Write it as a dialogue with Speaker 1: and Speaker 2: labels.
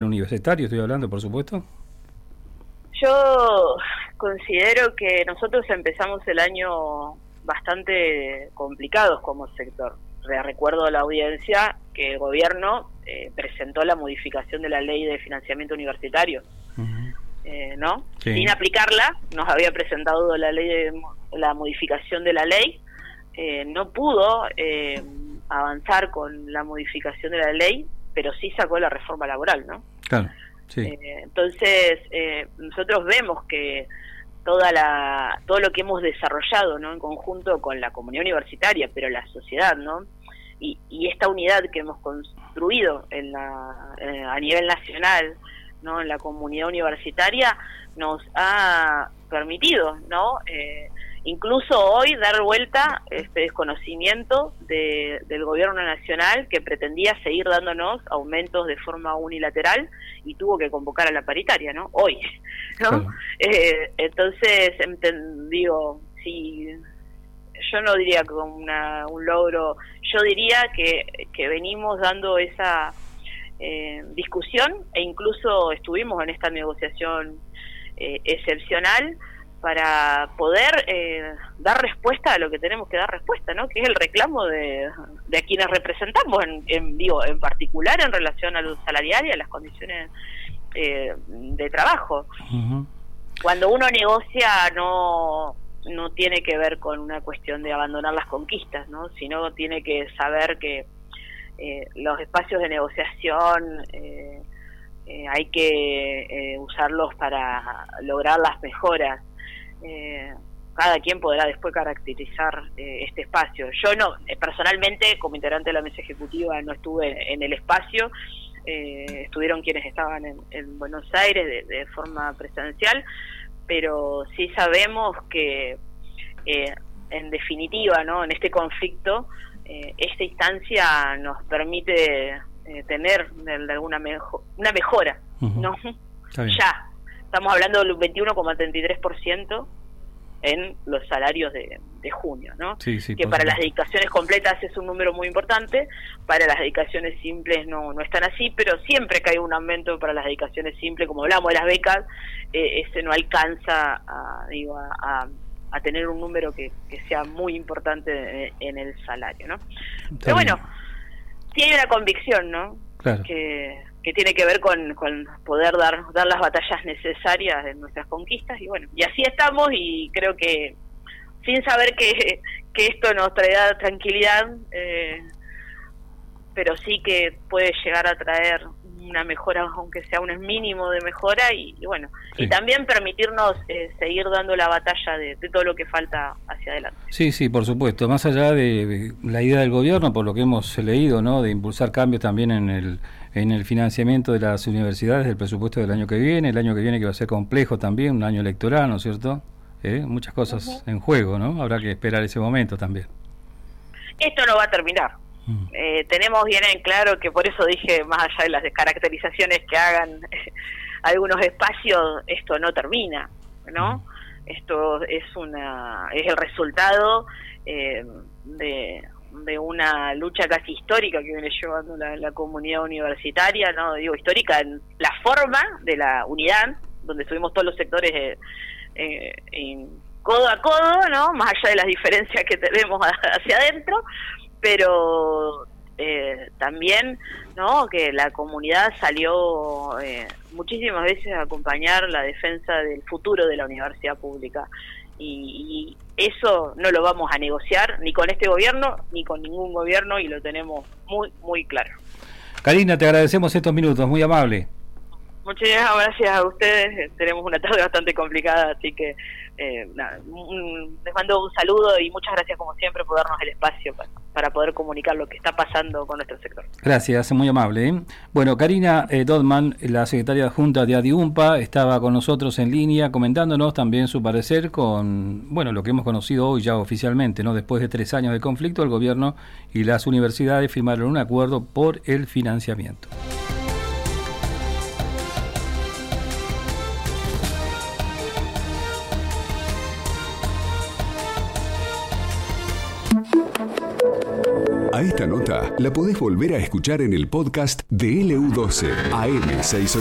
Speaker 1: universitario, estoy hablando, por supuesto.
Speaker 2: Yo considero que nosotros empezamos el año bastante complicados como sector. Recuerdo a la audiencia que el gobierno presentó la modificación de la ley de financiamiento universitario, ¿no? Sí. Sin aplicarla, nos había presentado la modificación de la ley, no pudo avanzar con la modificación de la ley, pero sí sacó la reforma laboral, ¿no?
Speaker 1: Claro, sí.
Speaker 2: Entonces, nosotros vemos que todo lo que hemos desarrollado, ¿no?, en conjunto con la comunidad universitaria, pero la sociedad, ¿no?, y esta unidad que hemos construido a nivel nacional, ¿no?, en la comunidad universitaria, nos ha permitido, ¿no?, incluso hoy dar vuelta este desconocimiento del gobierno nacional, que pretendía seguir dándonos aumentos de forma unilateral y tuvo que convocar a la paritaria, ¿no?, hoy, ¿no? Claro. Entonces, digo, si yo no diría como un logro, yo diría que venimos dando esa discusión, e incluso estuvimos en esta negociación excepcional para poder dar respuesta a lo que tenemos que dar respuesta, ¿no?, que es el reclamo de a quienes representamos, en particular en relación a lo salarial y a las condiciones de trabajo. Uh-huh. Cuando uno negocia no tiene que ver con una cuestión de abandonar las conquistas, ¿no?, sino tiene que saber que los espacios de negociación hay que usarlos para lograr las mejoras. Cada quien podrá después caracterizar este espacio. Yo no, personalmente, como integrante de la mesa ejecutiva, no estuve en el espacio, estuvieron quienes estaban en Buenos Aires de forma presencial, pero sí sabemos que en definitiva, ¿no?, en este conflicto, esta instancia nos permite tener de alguna una mejora, uh-huh. ¿no? Ya estamos hablando del 21,33% en los salarios de junio, ¿no?
Speaker 1: Sí,
Speaker 2: que para las dedicaciones completas es un número muy importante, para las dedicaciones simples no están así, pero siempre que hay un aumento para las dedicaciones simples, como hablamos de las becas, ese no alcanza a tener un número que sea muy importante en el salario, ¿no? Pero bueno, sí hay una convicción, ¿no?
Speaker 1: Claro.
Speaker 2: Que tiene que ver con poder dar las batallas necesarias de nuestras conquistas, y bueno, y así estamos, y creo que sin saber que esto nos traerá tranquilidad, pero sí que puede llegar a traer una mejora, aunque sea un mínimo de mejora, y bueno, sí. Y también permitirnos seguir dando la batalla de todo lo que falta hacia adelante.
Speaker 1: Sí, por supuesto, más allá de la idea del gobierno, por lo que hemos leído, ¿no?, de impulsar cambios también en el financiamiento de las universidades, del presupuesto del año que viene, que va a ser complejo también, un año electoral, ¿no es cierto? Muchas cosas uh-huh. en juego, ¿no? Habrá que esperar ese momento también.
Speaker 2: Esto no va a terminar. Tenemos bien en claro que, por eso dije, más allá de las descaracterizaciones que hagan algunos espacios, esto no termina, ¿no? Esto es el resultado de una lucha casi histórica que viene llevando la comunidad universitaria, ¿no? Digo histórica en la forma de la unidad, donde estuvimos todos los sectores codo a codo, ¿no?, más allá de las diferencias que tenemos hacia adentro, pero también, ¿no?, que la comunidad salió muchísimas veces a acompañar la defensa del futuro de la universidad pública, y eso no lo vamos a negociar ni con este gobierno ni con ningún gobierno, y lo tenemos muy, muy claro.
Speaker 1: Karina, te agradecemos estos minutos, muy amable.
Speaker 2: Muchísimas gracias a ustedes, tenemos una tarde bastante complicada, así que les mando un saludo y muchas gracias como siempre por darnos el espacio para poder comunicar lo que está pasando con nuestro sector.
Speaker 1: Gracias, muy amable. Bueno, Karina Dodman, la secretaria adjunta de ADIUNPA, estaba con nosotros en línea comentándonos también su parecer con, bueno, lo que hemos conocido hoy ya oficialmente, ¿no? Después de 3 años de conflicto, el gobierno y las universidades firmaron un acuerdo por el financiamiento.
Speaker 3: A esta nota la podés volver a escuchar en el podcast de LU12 AM680.